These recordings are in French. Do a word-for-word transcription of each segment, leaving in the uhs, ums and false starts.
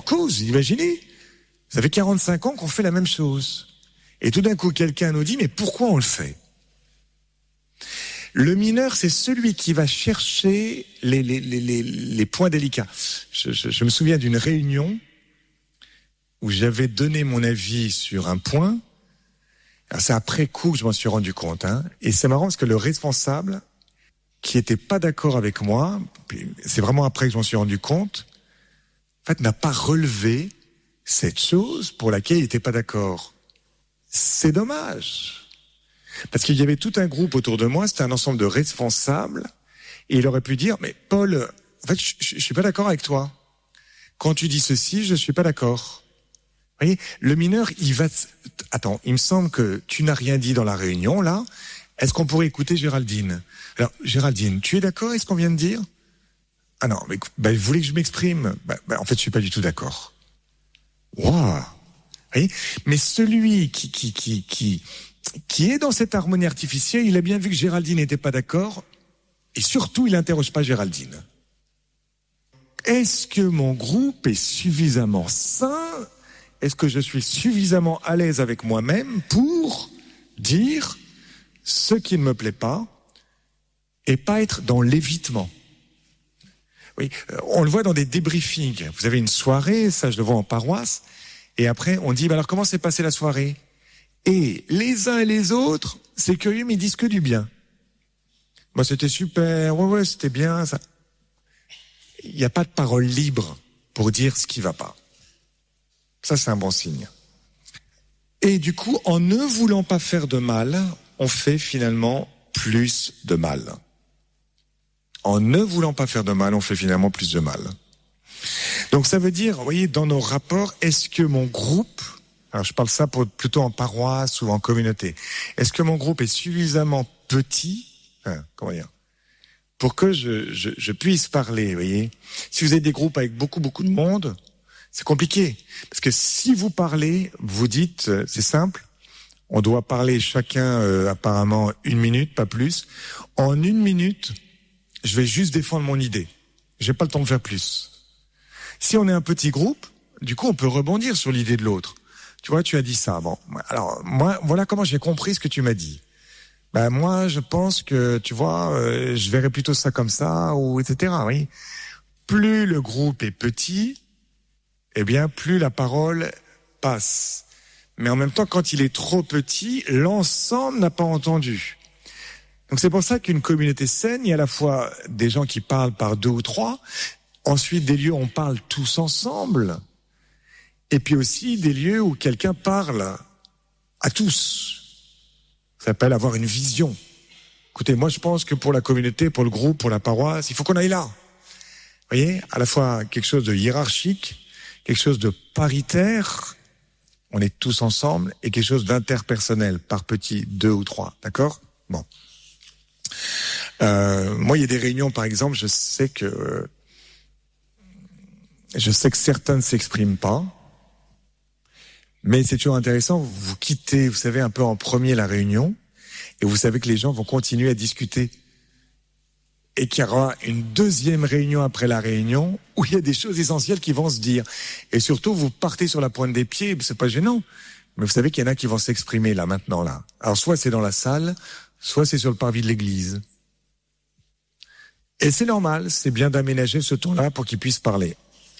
pour cause, imaginez. Ça fait quarante-cinq ans qu'on fait la même chose. Et tout d'un coup, quelqu'un nous dit, mais pourquoi on le fait ? Le mineur, c'est celui qui va chercher les, les, les, les, les points délicats. Je, je, je me souviens d'une réunion où j'avais donné mon avis sur un point. Alors c'est après coup que je m'en suis rendu compte. Hein. Et c'est marrant parce que le responsable, qui était pas d'accord avec moi, c'est vraiment après que je m'en suis rendu compte, en fait, n'a pas relevé cette chose pour laquelle il était pas d'accord. C'est dommage. Parce qu'il y avait tout un groupe autour de moi, c'était un ensemble de responsables, et il aurait pu dire, mais Paul, en fait, je, je, je suis pas d'accord avec toi. Quand tu dis ceci, je suis pas d'accord. Vous voyez, le mineur, il va... Attends, il me semble que tu n'as rien dit dans la réunion, là. Est-ce qu'on pourrait écouter Géraldine ? Alors, Géraldine, tu es d'accord avec ce qu'on vient de dire ? Ah non, mais bah, vous voulez que je m'exprime ? bah, bah, En fait, je suis pas du tout d'accord. Waouh ! Vous voyez ? Mais celui qui... qui, qui, qui qui est dans cette harmonie artificielle, il a bien vu que Géraldine n'était pas d'accord, et surtout, il n'interroge pas Géraldine. Est-ce que mon groupe est suffisamment sain ? Est-ce que je suis suffisamment à l'aise avec moi-même pour dire ce qui ne me plaît pas et pas être dans l'évitement ? Oui, on le voit dans des débriefings. Vous avez une soirée, ça je le vois en paroisse, et après on dit, bah alors comment s'est passée la soirée ? Et les uns et les autres, c'est curieux, mais ils disent que du bien. Moi, c'était super, ouais, ouais, c'était bien, ça. Il n'y a pas de parole libre pour dire ce qui va pas. Ça, c'est un bon signe. Et du coup, en ne voulant pas faire de mal, on fait finalement plus de mal. En ne voulant pas faire de mal, on fait finalement plus de mal. Donc ça veut dire, vous voyez, dans nos rapports, est-ce que mon groupe... Alors je parle ça pour, plutôt en paroisse ou en communauté. Est-ce que mon groupe est suffisamment petit, hein, comment dire, pour que je, je, je puisse parler, vous voyez ? Si vous avez des groupes avec beaucoup, beaucoup de monde, c'est compliqué. Parce que si vous parlez, vous dites, c'est simple, on doit parler chacun euh, apparemment une minute, pas plus. En une minute, je vais juste défendre mon idée. J'ai pas le temps de faire plus. Si on est un petit groupe, du coup on peut rebondir sur l'idée de l'autre. Tu vois, tu as dit ça. Bon, alors moi, voilà comment j'ai compris ce que tu m'as dit. Ben moi, je pense que, tu vois, euh, je verrais plutôt ça comme ça, ou et cetera. Oui. Plus le groupe est petit, eh bien, plus la parole passe. Mais en même temps, quand il est trop petit, l'ensemble n'a pas entendu. Donc c'est pour ça qu'une communauté saine, il y a à la fois des gens qui parlent par deux ou trois, ensuite des lieux où on parle tous ensemble. Et puis aussi des lieux où quelqu'un parle à tous. Ça s'appelle avoir une vision. Écoutez, moi je pense que pour la communauté, pour le groupe, pour la paroisse, il faut qu'on aille là. Vous voyez, à la fois quelque chose de hiérarchique, quelque chose de paritaire, on est tous ensemble, et quelque chose d'interpersonnel, par petits, deux ou trois, d'accord ? Bon. Euh, moi, il y a des réunions, par exemple, je sais que je sais que certains ne s'expriment pas. Mais c'est toujours intéressant, vous quittez, vous savez, un peu en premier la réunion, et vous savez que les gens vont continuer à discuter. Et qu'il y aura une deuxième réunion après la réunion, où il y a des choses essentielles qui vont se dire. Et surtout, vous partez sur la pointe des pieds, c'est pas gênant. Mais vous savez qu'il y en a qui vont s'exprimer là, maintenant, là. Alors, soit c'est dans la salle, soit c'est sur le parvis de l'église. Et c'est normal, c'est bien d'aménager ce temps-là pour qu'ils puissent parler.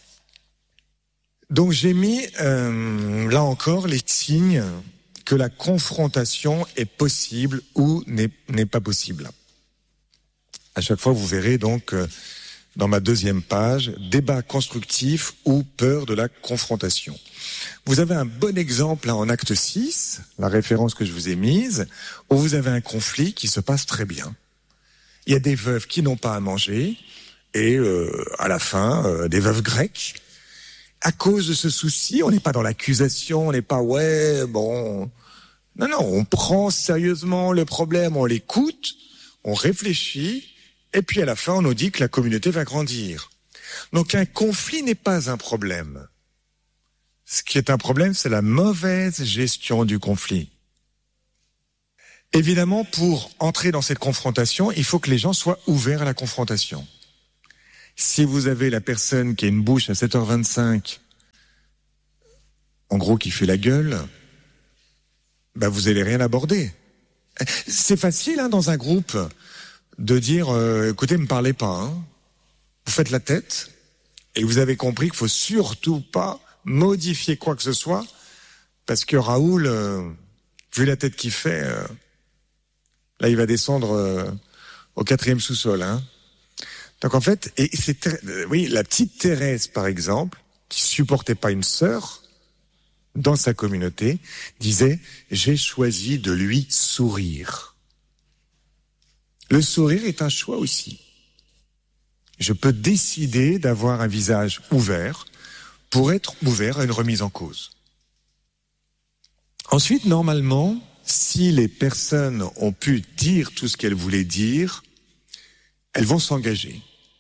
Donc j'ai mis, euh, là encore, les signes que la confrontation est possible ou n'est, n'est pas possible. À chaque fois, vous verrez donc, euh, dans ma deuxième page, débat constructif ou peur de la confrontation. Vous avez un bon exemple là en acte six, la référence que je vous ai mise, où vous avez un conflit qui se passe très bien. Il y a des veuves qui n'ont pas à manger, et euh, à la fin, euh, des veuves grecques. À cause de ce souci, on n'est pas dans l'accusation, on n'est pas, ouais, bon... Non, non, on prend sérieusement le problème, on l'écoute, on réfléchit, et puis à la fin, on nous dit que la communauté va grandir. Donc un conflit n'est pas un problème. Ce qui est un problème, c'est la mauvaise gestion du conflit. Évidemment, pour entrer dans cette confrontation, il faut que les gens soient ouverts à la confrontation. Si vous avez la personne qui a une bouche à sept heures vingt-cinq en gros qui fait la gueule, bah vous allez rien aborder. C'est facile hein, dans un groupe de dire euh, écoutez, me parlez pas. Hein. Vous faites la tête et vous avez compris qu'il faut surtout pas modifier quoi que ce soit parce que Raoul, euh, vu la tête qu'il fait, euh, là il va descendre euh, au quatrième sous-sol. Hein. Donc en fait, et c'est euh, oui, la petite Thérèse par exemple, qui supportait pas une sœur dans sa communauté, disait j'ai choisi de lui sourire. Le sourire est un choix aussi. Je peux décider d'avoir un visage ouvert pour être ouvert à une remise en cause. Ensuite, normalement, si les personnes ont pu dire tout ce qu'elles voulaient dire, elles vont s'engager.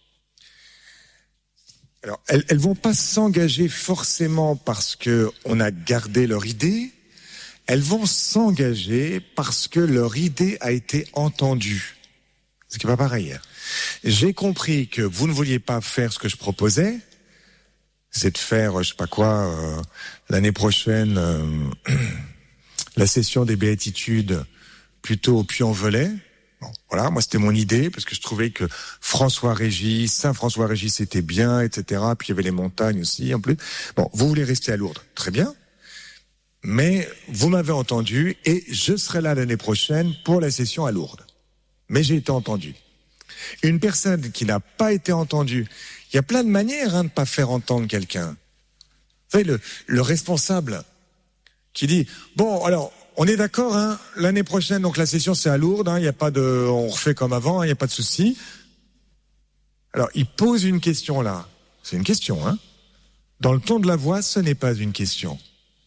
Alors, elles, elles vont pas s'engager forcément parce que on a gardé leur idée. Elles vont s'engager parce que leur idée a été entendue. Ce qui n'est pas pareil. J'ai compris que vous ne vouliez pas faire ce que je proposais, c'est de faire, je sais pas quoi, euh, l'année prochaine, euh, la session des béatitudes plutôt au Puy-en-Velay. Bon, voilà, moi c'était mon idée parce que je trouvais que François-Régis, Saint-François-Régis c'était bien, et cetera. Puis il y avait les montagnes aussi en plus. Bon, vous voulez rester à Lourdes, très bien. Mais vous m'avez entendu et je serai là l'année prochaine pour la session à Lourdes. Mais j'ai été entendu. Une personne qui n'a pas été entendue, il y a plein de manières hein, de ne pas faire entendre quelqu'un. Vous savez, le, le responsable qui dit « Bon, alors, on est d'accord, hein, l'année prochaine, donc la session c'est à Lourdes, il hein, n'y a pas de, on refait comme avant, il hein, n'y a pas de souci. » Alors, il pose une question là. C'est une question, hein. Dans le ton de la voix, ce n'est pas une question.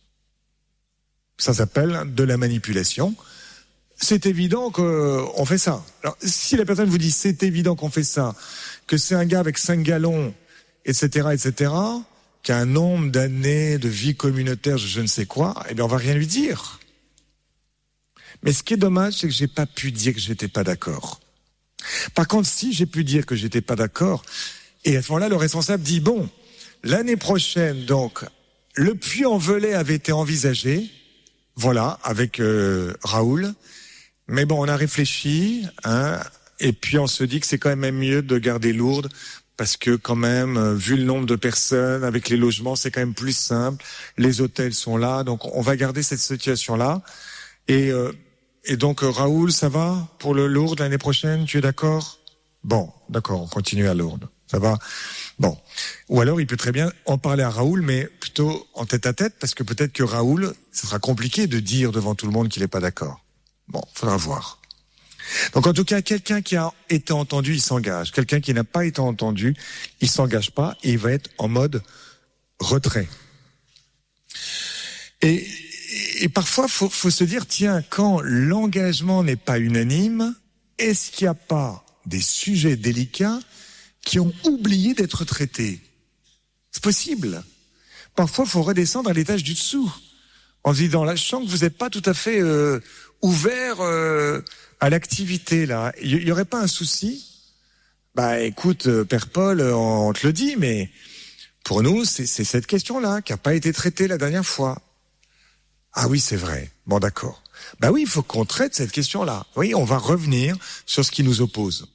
Ça s'appelle de la manipulation. C'est évident qu'on fait ça. Alors, si la personne vous dit c'est évident qu'on fait ça, que c'est un gars avec cinq galons, et cetera, et cetera, qui a un nombre d'années de vie communautaire, je ne sais quoi, eh bien, on va rien lui dire. Mais ce qui est dommage, c'est que j'ai pas pu dire que j'étais pas d'accord. Par contre, si j'ai pu dire que j'étais pas d'accord, et à ce moment-là, le responsable dit bon, l'année prochaine, donc, le Puy-en-Velay avait été envisagé, voilà, avec euh, Raoul. Mais bon, on a réfléchi, hein, et puis on se dit que c'est quand même mieux de garder Lourdes, parce que quand même, vu le nombre de personnes, avec les logements, c'est quand même plus simple. Les hôtels sont là, donc on va garder cette situation-là. Et, euh, et donc, Raoul, ça va pour le Lourdes l'année prochaine? Tu es d'accord? Bon, d'accord, on continue à Lourdes. Ça va? Bon. Ou alors, il peut très bien en parler à Raoul, mais plutôt en tête à tête, parce que peut-être que Raoul, ce sera compliqué de dire devant tout le monde qu'il n'est pas d'accord. Bon, faudra voir. Donc en tout cas, quelqu'un qui a été entendu, il s'engage. Quelqu'un qui n'a pas été entendu, il s'engage pas et il va être en mode retrait. Et, et parfois, faut, faut se dire, tiens, quand l'engagement n'est pas unanime, est-ce qu'il n'y a pas des sujets délicats qui ont oublié d'être traités? C'est possible. Parfois, il faut redescendre à l'étage du dessous. En se disant, là, je sens que vous n'êtes pas tout à fait euh, ouvert euh, à l'activité, là. Il n'y aurait pas un souci? Bah, écoute, euh, Père Paul, on, on te le dit, mais pour nous, c'est, c'est cette question-là qui n'a pas été traitée la dernière fois. Ah oui, c'est vrai. Bon, d'accord. Bah oui, il faut qu'on traite cette question-là. Oui, on va revenir sur ce qui nous oppose.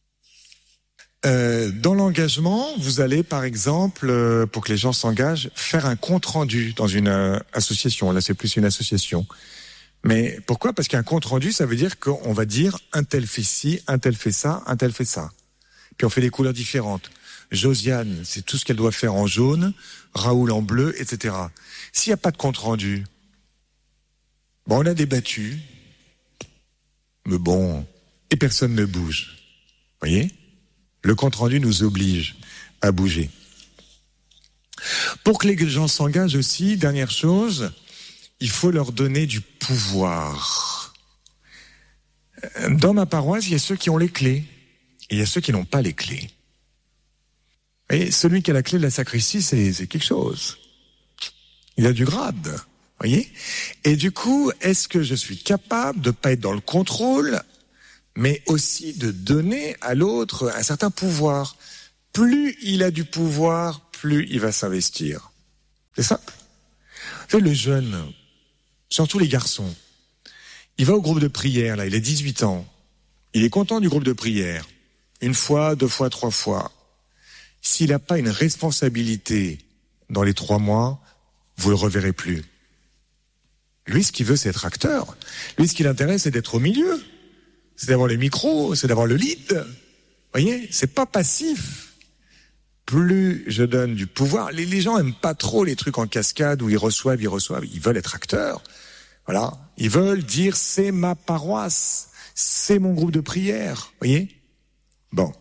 Euh, dans l'engagement, vous allez, par exemple, euh, pour que les gens s'engagent, faire un compte-rendu dans une euh, association. Là, c'est plus une association. Mais pourquoi? Parce qu'un compte-rendu, ça veut dire qu'on va dire un tel fait ci, un tel fait ça, un tel fait ça. Puis on fait des couleurs différentes. Josiane, c'est tout ce qu'elle doit faire en jaune, Raoul en bleu, et cetera. S'il n'y a pas de compte-rendu, bon, on a débattu, mais bon, et personne ne bouge. Vous voyez? Le compte-rendu nous oblige à bouger. Pour que les gens s'engagent aussi, dernière chose, il faut leur donner du pouvoir. Dans ma paroisse, il y a ceux qui ont les clés et il y a ceux qui n'ont pas les clés. Et celui qui a la clé de la sacristie, c'est, c'est quelque chose. Il a du grade, voyez? Et du coup, est-ce que je suis capable de ne pas être dans le contrôle, mais aussi de donner à l'autre un certain pouvoir? Plus il a du pouvoir, plus il va s'investir. C'est simple. Tu sais, le jeune, surtout les garçons, il va au groupe de prière, là, il a dix-huit ans. Il est content du groupe de prière. Une fois, deux fois, trois fois. S'il n'a pas une responsabilité dans les trois mois, vous le reverrez plus. Lui, ce qu'il veut, c'est être acteur. Lui, ce qui l'intéresse, c'est d'être au milieu. C'est d'avoir les micros, c'est d'avoir le lead. Vous voyez, c'est pas passif. Plus je donne du pouvoir, les, les gens aiment pas trop les trucs en cascade où ils reçoivent, ils reçoivent. Ils veulent être acteurs. Voilà. Ils veulent dire, c'est ma paroisse. C'est mon groupe de prière. Vous voyez? Bon.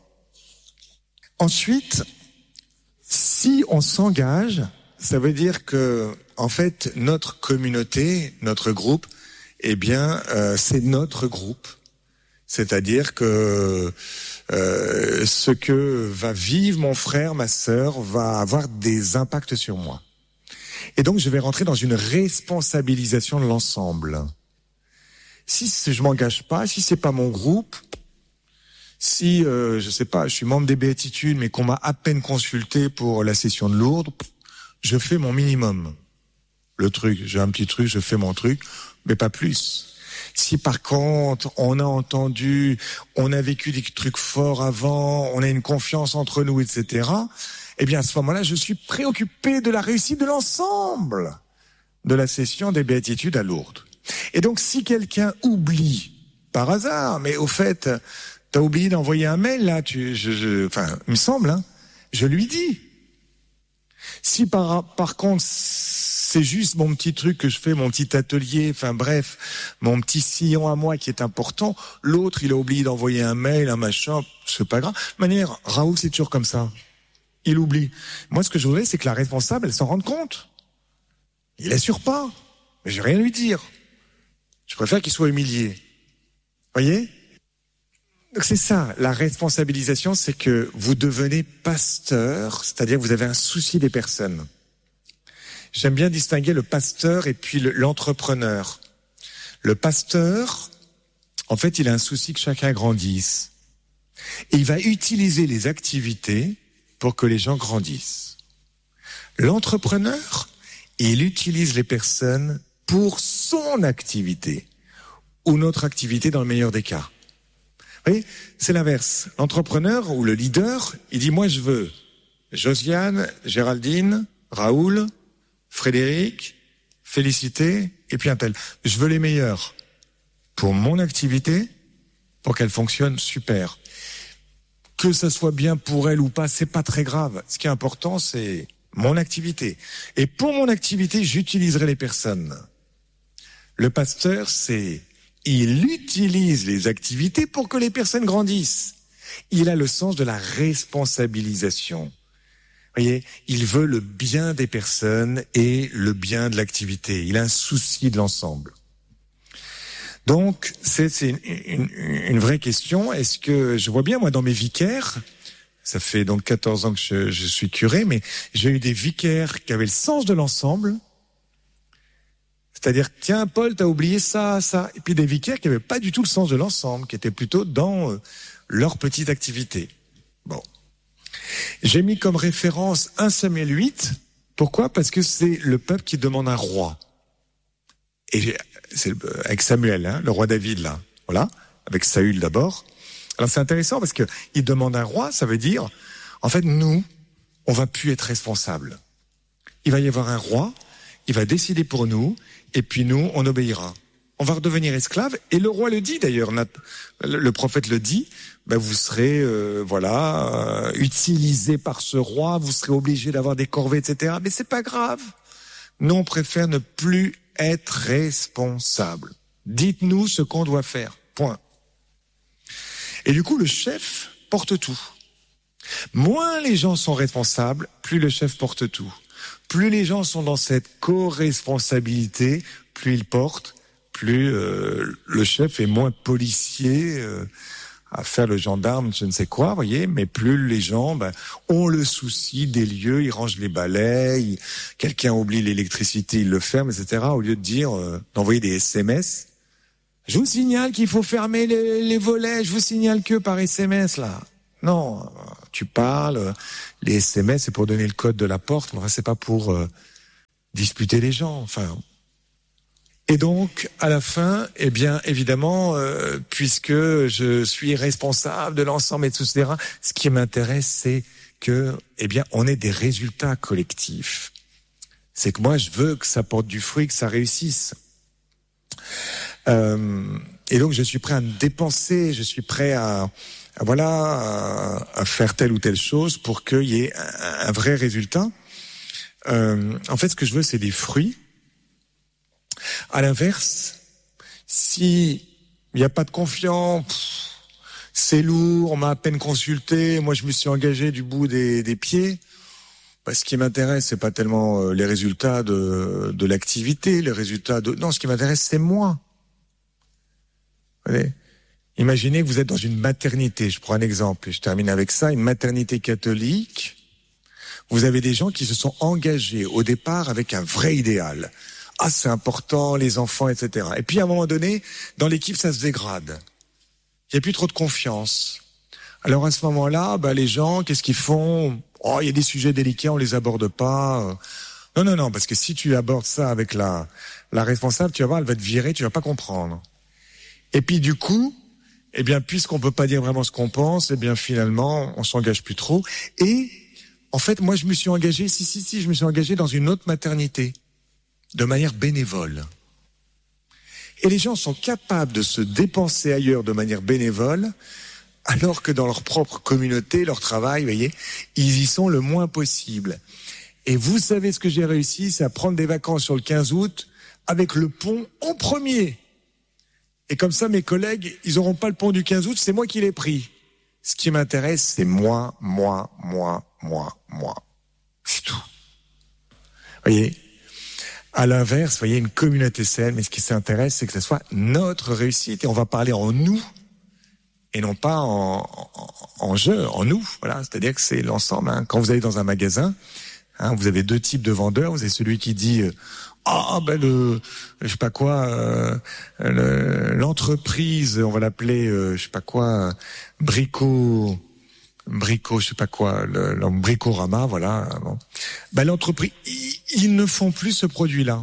Ensuite, si on s'engage, ça veut dire que, en fait, notre communauté, notre groupe, eh bien, euh, c'est notre groupe. C'est-à-dire que euh, ce que va vivre mon frère, ma sœur, va avoir des impacts sur moi. Et donc, je vais rentrer dans une responsabilisation de l'ensemble. Si je m'engage pas, si c'est pas mon groupe, si, euh, je sais pas, je suis membre des Béatitudes, mais qu'on m'a à peine consulté pour la session de Lourdes, je fais mon minimum. Le truc, j'ai un petit truc, je fais mon truc, mais pas plus. Si par contre, on a entendu, on a vécu des trucs forts avant, on a une confiance entre nous, et cetera, eh bien, à ce moment-là, je suis préoccupé de la réussite de l'ensemble de la session des Béatitudes à Lourdes. Et donc, si quelqu'un oublie, par hasard, mais au fait, t'as oublié d'envoyer un mail, là, tu, je, je, enfin, il me semble, hein, je lui dis. Si par, par contre, c'est juste mon petit truc que je fais, mon petit atelier, enfin bref, mon petit sillon à moi qui est important, l'autre, il a oublié d'envoyer un mail, un machin, c'est pas grave. De toute manière, Raoul, c'est toujours comme ça. Il oublie. Moi, ce que je voudrais, c'est que la responsable, elle s'en rende compte. Il assure pas. Mais je vais rien lui dire. Je préfère qu'il soit humilié. Voyez? Donc c'est ça, la responsabilisation, c'est que vous devenez pasteur, c'est-à-dire que vous avez un souci des personnes. J'aime bien distinguer le pasteur et puis le, l'entrepreneur. Le pasteur, en fait, il a un souci que chacun grandisse. Et il va utiliser les activités pour que les gens grandissent. L'entrepreneur, il utilise les personnes pour son activité ou notre activité dans le meilleur des cas. Vous voyez, c'est l'inverse. L'entrepreneur ou le leader, il dit, moi je veux Josiane, Géraldine, Raoul, Frédéric, Félicité, et puis un tel. Je veux les meilleurs pour mon activité, pour qu'elle fonctionne super. Que ça soit bien pour elle ou pas, c'est pas très grave. Ce qui est important, c'est mon activité. Et pour mon activité, j'utiliserai les personnes. Le pasteur, c'est... il utilise les activités pour que les personnes grandissent. Il a le sens de la responsabilisation. Vous voyez, il veut le bien des personnes et le bien de l'activité. Il a un souci de l'ensemble. Donc, c'est, c'est une, une, une vraie question. Est-ce que, je vois bien, moi, dans mes vicaires, ça fait donc quatorze ans que je, je suis curé, mais j'ai eu des vicaires qui avaient le sens de l'ensemble. C'est-à-dire, tiens, Paul, t'as oublié ça, ça. Et puis des vicaires qui n'avaient pas du tout le sens de l'ensemble, qui étaient plutôt dans euh, leur petite activité. Bon. J'ai mis comme référence un Samuel huit. Pourquoi? Parce que c'est le peuple qui demande un roi. Et c'est avec Samuel, hein, le roi David, là. Voilà. Avec Saül d'abord. Alors c'est intéressant parce que il demande un roi, ça veut dire, en fait, nous, on va plus être responsables. Il va y avoir un roi, il va décider pour nous, et puis nous, on obéira. On va redevenir esclaves, et le roi le dit d'ailleurs, le prophète le dit, ben vous serez euh, voilà euh, utilisés par ce roi, vous serez obligés d'avoir des corvées, et cetera. Mais c'est pas grave. Nous, on préfère ne plus être responsables. Dites-nous ce qu'on doit faire. Point. Et du coup, le chef porte tout. Moins les gens sont responsables, plus le chef porte tout. Plus les gens sont dans cette co-responsabilité, plus ils portent, plus euh, le chef est moins policier euh, à faire le gendarme, je ne sais quoi, voyez. Mais plus les gens ben, ont le souci des lieux, ils rangent les balais, ils, quelqu'un oublie l'électricité, il le ferme, et cetera. Au lieu de dire, euh, d'envoyer des S M S. Je vous signale qu'il faut fermer les, les volets. Je vous signale que par S M S là. Non, tu parles. Les S M S c'est pour donner le code de la porte, mais c'est pas pour euh, disputer les gens, enfin. Et donc, à la fin, eh bien, évidemment, euh, puisque je suis responsable de l'ensemble, et cetera, ce qui m'intéresse, c'est que, eh bien, on ait des résultats collectifs. C'est que moi, je veux que ça porte du fruit, que ça réussisse. Euh, et donc, je suis prêt à me dépenser, je suis prêt à, à voilà, à, à faire telle ou telle chose pour qu'il y ait un, un vrai résultat. Euh, en fait, ce que je veux, c'est des fruits. À l'inverse, si il n'y a pas de confiance, pff, c'est lourd, on m'a à peine consulté, moi je me suis engagé du bout des, des pieds. Bah, ce qui m'intéresse, c'est pas tellement euh, les résultats de, de l'activité, les résultats de... Non, ce qui m'intéresse, c'est moi. Vous voyez ? Imaginez que vous êtes dans une maternité, je prends un exemple, et je termine avec ça, une maternité catholique. Vous avez des gens qui se sont engagés au départ avec un vrai idéal. Ah, c'est important, les enfants, et cetera. Et puis, à un moment donné, dans l'équipe, ça se dégrade. Il n'y a plus trop de confiance. Alors, à ce moment-là, bah, les gens, qu'est-ce qu'ils font ? Oh, il y a des sujets délicats, on les aborde pas. Non, non, non, parce que si tu abordes ça avec la, la responsable, tu vas voir, elle va te virer, tu vas pas comprendre. Et puis, du coup, eh bien, puisqu'on peut pas dire vraiment ce qu'on pense, eh bien, finalement, on s'engage plus trop. Et, en fait, moi, je me suis engagé, si, si, si, je me suis engagé dans une autre maternité, de manière bénévole. Et les gens sont capables de se dépenser ailleurs de manière bénévole, alors que dans leur propre communauté, leur travail, vous voyez, ils y sont le moins possible. Et vous savez ce que j'ai réussi, c'est à prendre des vacances sur le quinze août, avec le pont en premier. Et comme ça, mes collègues, ils n'auront pas le pont du quinze août, c'est moi qui l'ai pris. Ce qui m'intéresse, c'est moi, moi, moi, moi, moi. C'est tout. Vous voyez ? À l'inverse, vous voyez, une communauté saine, mais ce qui s'intéresse, c'est que ce soit notre réussite. Et on va parler en nous, et non pas en, en, en je, en nous. Voilà, c'est-à-dire que c'est l'ensemble. Hein. Quand vous allez dans un magasin, hein, vous avez deux types de vendeurs. Vous avez celui qui dit ah euh, ben le, je sais pas quoi, euh, le, l'entreprise, on va l'appeler, euh, je sais pas quoi, Brico. Brico, je sais pas quoi, le, le Bricorama, voilà. Bon. Ben, l'entreprise, ils, ils ne font plus ce produit-là.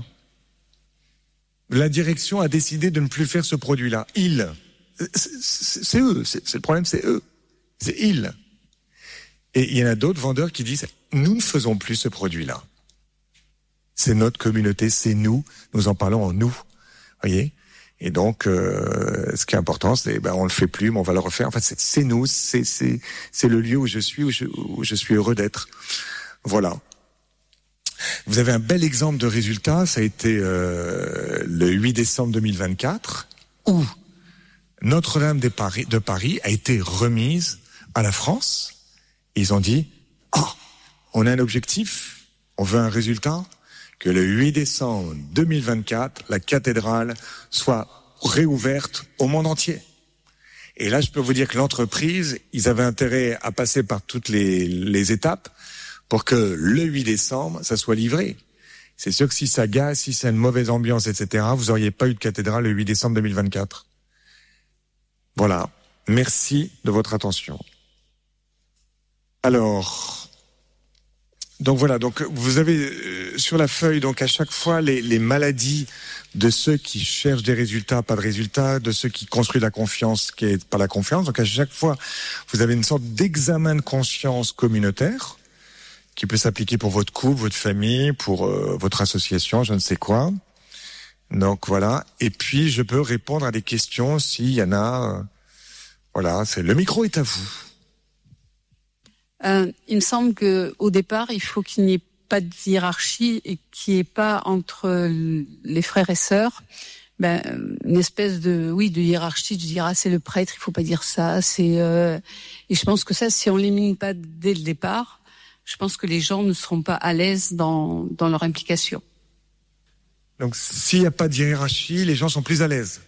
La direction a décidé de ne plus faire ce produit-là. Ils, c'est, c'est, c'est eux, c'est, c'est le problème, c'est eux, c'est ils. Et il y en a d'autres vendeurs qui disent, nous ne faisons plus ce produit-là. C'est notre communauté, c'est nous, nous en parlons en nous, voyez. Et donc, euh, ce qui est important, c'est ben on le fait plus, mais on va le refaire. En fait, c'est, c'est nous, c'est c'est c'est le lieu où je suis, où je, où je suis heureux d'être. Voilà. Vous avez un bel exemple de résultat. Ça a été euh, le huit décembre deux mille vingt-quatre, où Notre-Dame de Paris, de Paris a été remise à la France. Et ils ont dit, ah, oh, on a un objectif, on veut un résultat. Que le huit décembre deux mille vingt-quatre, la cathédrale soit réouverte au monde entier. Et là, je peux vous dire que l'entreprise, ils avaient intérêt à passer par toutes les, les étapes pour que le huit décembre, ça soit livré. C'est sûr que si ça gâche, si c'est une mauvaise ambiance, et cetera, vous n'auriez pas eu de cathédrale le huit décembre deux mille vingt-quatre. Voilà. Merci de votre attention. Alors... Donc voilà, donc vous avez euh, sur la feuille donc à chaque fois les, les maladies de ceux qui cherchent des résultats, pas de résultats, de ceux qui construisent la confiance, qui est pas la confiance. Donc à chaque fois, vous avez une sorte d'examen de conscience communautaire qui peut s'appliquer pour votre couple, votre famille, pour euh, votre association, je ne sais quoi. Donc voilà, et puis je peux répondre à des questions s'il y en a. Euh, voilà, c'est le micro est à vous. Euh, il me semble que au départ, il faut qu'il n'y ait pas de hiérarchie et qu'il n'y ait pas entre les frères et sœurs, ben une espèce de oui de hiérarchie, de dire ah c'est le prêtre, il faut pas dire ça, c'est euh... et je pense que ça, si on l'élimine pas dès le départ, je pense que les gens ne seront pas à l'aise dans dans leur implication. Donc s'il n'y a pas de hiérarchie, les gens sont plus à l'aise.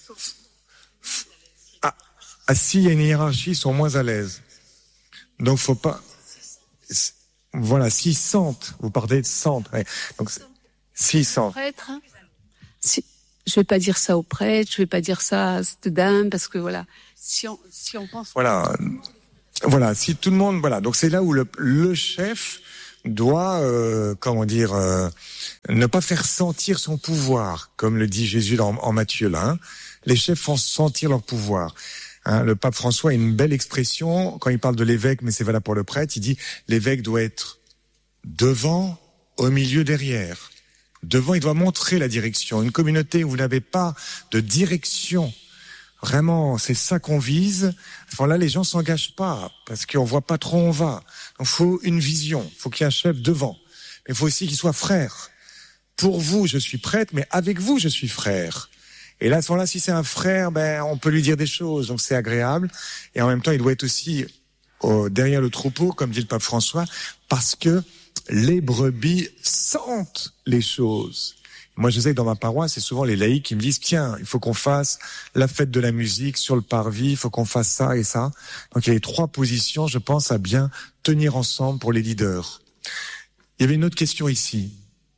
Ah, ah s'il y a une hiérarchie, ils sont moins à l'aise. Donc, faut pas, voilà, s'ils sentent, vous parlez de sentent, ouais. Donc, s'ils sentent. Prêtre, hein. Si, je vais pas dire ça au prêtre, je vais pas dire ça à cette dame, parce que voilà, si on, si on pense. Voilà, voilà, si tout le monde, voilà. Donc, c'est là où le, le chef doit, euh, comment dire, euh, ne pas faire sentir son pouvoir, comme le dit Jésus dans, en Matthieu là. Hein. Les chefs font sentir leur pouvoir. Hein, le pape François a une belle expression quand il parle de l'évêque, mais c'est valable pour le prêtre. Il dit l'évêque doit être devant, au milieu, derrière. Devant, il doit montrer la direction. Une communauté où vous n'avez pas de direction, vraiment, c'est ça qu'on vise. Enfin là, les gens s'engagent pas parce qu'on voit pas trop où on va. Donc, faut une vision. Faut qu'il y ait un chef devant. Mais il faut aussi qu'il soit frère. Pour vous, je suis prêtre, mais avec vous, je suis frère. Et là, à ce moment-là, si c'est un frère, ben, on peut lui dire des choses, donc c'est agréable. Et en même temps, il doit être aussi au, derrière le troupeau, comme dit le pape François, parce que les brebis sentent les choses. Moi, je sais que dans ma paroisse, c'est souvent les laïcs qui me disent, tiens, il faut qu'on fasse la fête de la musique sur le parvis, il faut qu'on fasse ça et ça. Donc, il y a les trois positions, je pense, à bien tenir ensemble pour les leaders. Il y avait une autre question ici.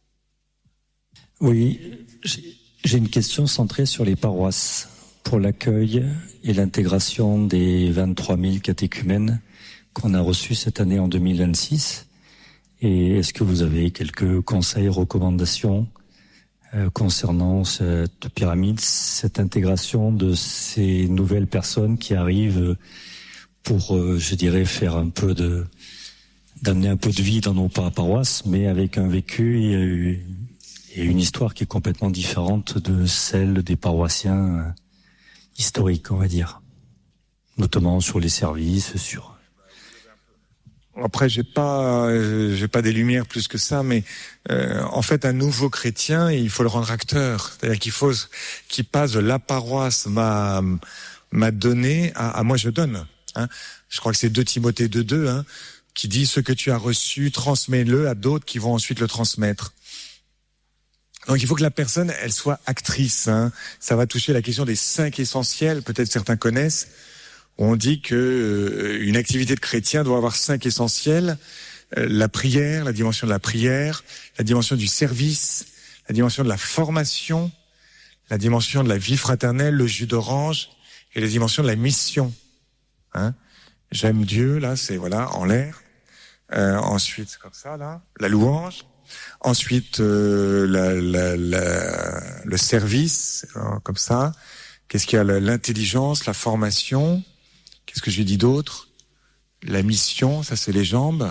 Oui, j'ai une question centrée sur les paroisses, pour l'accueil et l'intégration des vingt-trois mille catéchumènes qu'on a reçus cette année en deux mille vingt-six. Et est-ce que vous avez quelques conseils, recommandations euh, concernant cette pyramide, cette intégration de ces nouvelles personnes qui arrivent pour, euh, je dirais, faire un peu de, d'amener un peu de vie dans nos paroisses, mais avec un vécu et, et une histoire qui est complètement différente de celle des paroissiens historiques, on va dire, notamment sur les services, sur. Après, j'ai pas, j'ai pas des lumières plus que ça, mais euh, en fait, un nouveau chrétien, il faut le rendre acteur. C'est-à-dire qu'il faut qu'il passe de la paroisse m'a m'a donné à, à moi je donne. Hein. Je crois que c'est deux Timothée deux deux, hein, qui dit ce que tu as reçu, transmets-le à d'autres qui vont ensuite le transmettre. Donc il faut que la personne, elle soit actrice. Hein. Ça va toucher la question des cinq essentiels. Peut-être certains connaissent. On dit que euh, une activité de chrétien doit avoir cinq essentiels. Euh, la prière, la dimension de la prière, la dimension du service, la dimension de la formation, la dimension de la vie fraternelle, le jus d'orange, et la dimension de la mission. Hein. J'aime Dieu, là, c'est voilà, en l'air. Euh, ensuite, comme ça, là, la louange. Ensuite, euh, la, la, la, le service, hein, comme ça. Qu'est-ce qu'il y a? L'intelligence, la formation. Qu'est-ce que j'ai dit d'autre? La mission, ça c'est les jambes.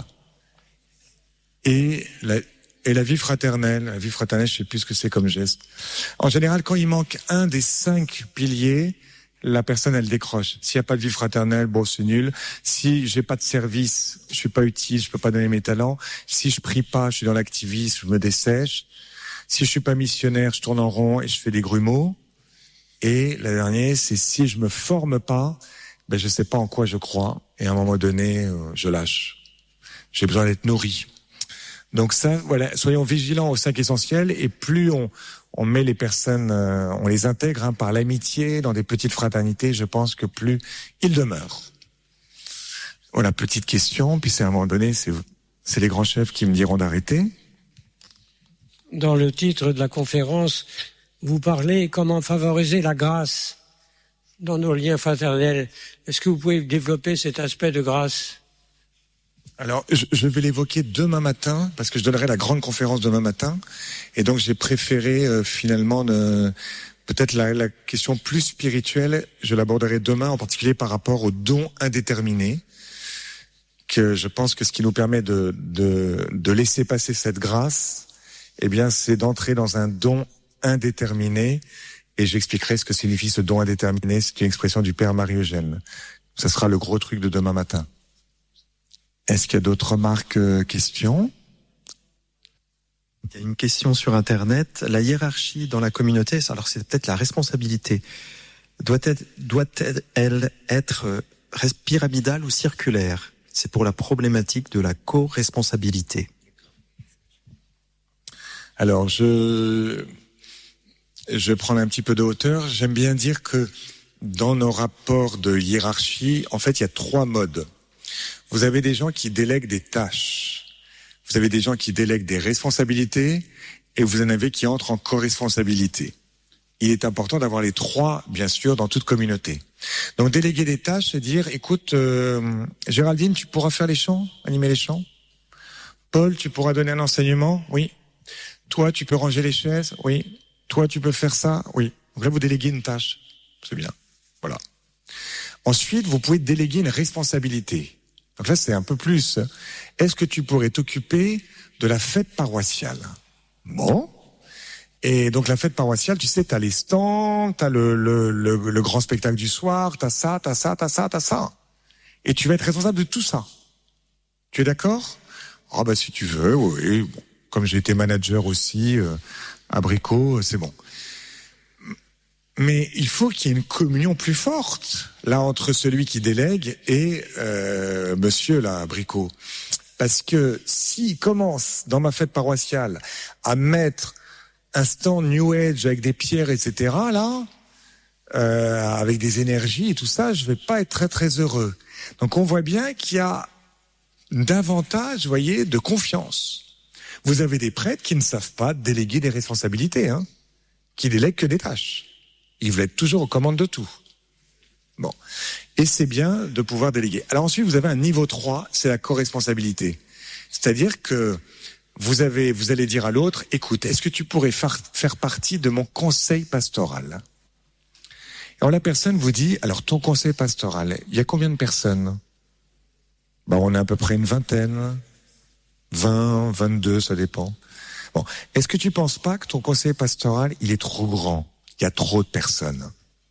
Et la, et la vie fraternelle. La vie fraternelle, je sais plus ce que c'est comme geste. En général, quand il manque un des cinq piliers, la personne, elle décroche. S'il n'y a pas de vie fraternelle, bon, c'est nul. Si j'ai pas de service, je suis pas utile, je peux pas donner mes talents. Si je prie pas, je suis dans l'activisme, je me dessèche. Si je suis pas missionnaire, je tourne en rond et je fais des grumeaux. Et la dernière, c'est si je me forme pas, ben je sais pas en quoi je crois, et à un moment donné, euh, je lâche. J'ai besoin d'être nourri. Donc ça, voilà, soyons vigilants aux cinq essentiels, et plus on, on met les personnes, euh, on les intègre hein, par l'amitié, dans des petites fraternités, je pense que plus ils demeurent. Voilà, petite question, puis c'est à un moment donné, c'est, c'est les grands chefs qui me diront d'arrêter. Dans le titre de la conférence, vous parlez comment favoriser la grâce dans nos liens fraternels. Est-ce que vous pouvez développer cet aspect de grâce? Alors, je, je vais l'évoquer demain matin, parce que je donnerai la grande conférence demain matin. Et donc, j'ai préféré euh, finalement ne, peut-être la, la question plus spirituelle, je l'aborderai demain, en particulier par rapport au don indéterminé, que je pense que ce qui nous permet de, de, de laisser passer cette grâce, eh bien, c'est d'entrer dans un don indéterminé, et j'expliquerai ce que signifie ce don indéterminé. C'est une expression du Père Marie-Eugène. Ce sera le gros truc de demain matin. Est-ce qu'il y a d'autres remarques, euh, questions? Il y a une question sur Internet. La hiérarchie dans la communauté, alors c'est peut-être la responsabilité, doit-elle, doit-elle être pyramidale ou circulaire? C'est pour la problématique de la co-responsabilité. Alors, je... Je vais prendre un petit peu de hauteur. J'aime bien dire que dans nos rapports de hiérarchie, en fait, il y a trois modes. Vous avez des gens qui délèguent des tâches. Vous avez des gens qui délèguent des responsabilités et vous en avez qui entrent en co-responsabilité. Il est important d'avoir les trois, bien sûr, dans toute communauté. Donc, déléguer des tâches, c'est dire, écoute, euh, Géraldine, tu pourras faire les chants, animer les chants? Paul, tu pourras donner un enseignement? Oui. Toi, tu peux ranger les chaises? Oui. Toi, tu peux faire ça? Oui. Donc là, vous déléguez une tâche. C'est bien. Voilà. Ensuite, vous pouvez déléguer une responsabilité. Donc là, c'est un peu plus. Est-ce que tu pourrais t'occuper de la fête paroissiale? Bon. Et donc la fête paroissiale, tu sais, t'as les stands, t'as le, le, le, le grand spectacle du soir, t'as ça, t'as ça, t'as ça, t'as ça. Et tu vas être responsable de tout ça. Tu es d'accord? Ah bah si tu veux, oui. Bon. Comme j'ai été manager aussi euh, à Brico, c'est bon. Mais il faut qu'il y ait une communion plus forte là entre celui qui délègue et euh, monsieur là, Brico. Parce que s'il commence dans ma fête paroissiale à mettre un stand New Age avec des pierres, et cetera, là, euh, avec des énergies et tout ça, je vais pas être très très heureux. Donc on voit bien qu'il y a davantage, vous voyez, de confiance. Vous avez des prêtres qui ne savent pas déléguer des responsabilités, hein, qui délèguent que des tâches. Ils veulent être toujours aux commandes de tout. Bon. Et c'est bien de pouvoir déléguer. Alors ensuite, vous avez un niveau trois, c'est la co-responsabilité. C'est-à-dire que vous avez, vous allez dire à l'autre, écoute, est-ce que tu pourrais faire, faire partie de mon conseil pastoral? Alors la personne vous dit, alors ton conseil pastoral, il y a combien de personnes? Ben, on est à peu près une vingtaine, vingt, vingt-deux, ça dépend. Bon. Est-ce que tu penses pas que ton conseil pastoral, il est trop grand? Il y a trop de personnes.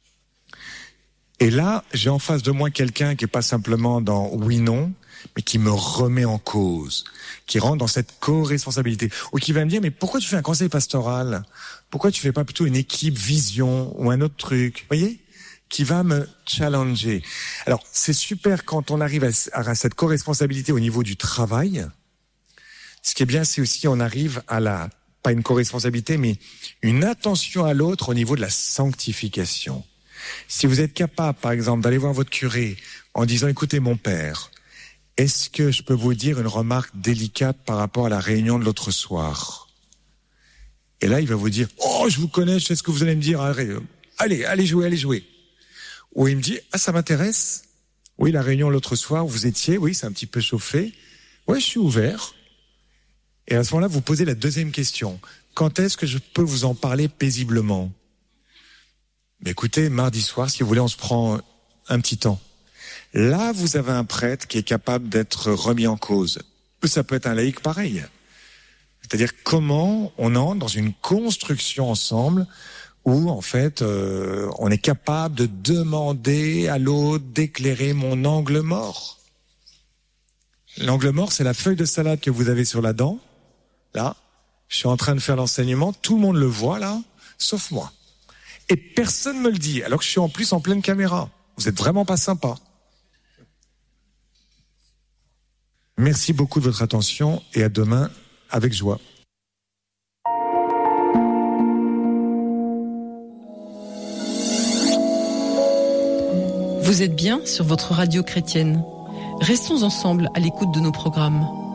Et là, j'ai en face de moi quelqu'un qui est pas simplement dans oui-non, mais qui me remet en cause, qui rentre dans cette co-responsabilité, ou qui va me dire, mais pourquoi tu fais un conseil pastoral? Pourquoi tu fais pas plutôt une équipe vision ou un autre truc? Vous voyez? Qui va me challenger. Alors, c'est super quand on arrive à, à cette co-responsabilité au niveau du travail. Ce qui est bien, c'est aussi on arrive à la, pas une co-responsabilité, mais une attention à l'autre au niveau de la sanctification. Si vous êtes capable, par exemple, d'aller voir votre curé en disant, écoutez, mon père, est-ce que je peux vous dire une remarque délicate par rapport à la réunion de l'autre soir? Et là, il va vous dire, oh, je vous connais, je sais ce que vous allez me dire, allez, allez jouer, allez jouer. Ou il me dit, ah, ça m'intéresse. Oui, la réunion l'autre soir, vous étiez, oui, c'est un petit peu chauffé. Ouais, je suis ouvert. Et à ce moment-là, vous posez la deuxième question. Quand est-ce que je peux vous en parler paisiblement? Mais écoutez, mardi soir, si vous voulez, on se prend un petit temps. Là, vous avez un prêtre qui est capable d'être remis en cause. Ça peut être un laïc pareil. C'est-à-dire comment on entre dans une construction ensemble où, en fait, euh, on est capable de demander à l'autre d'éclairer mon angle mort. L'angle mort, c'est la feuille de salade que vous avez sur la dent. Là, je suis en train de faire l'enseignement, tout le monde le voit là, sauf moi. Et personne me le dit, alors que je suis en plus en pleine caméra. Vous êtes vraiment pas sympa. Merci beaucoup de votre attention et à demain avec joie. Vous êtes bien sur votre radio chrétienne. Restons ensemble à l'écoute de nos programmes.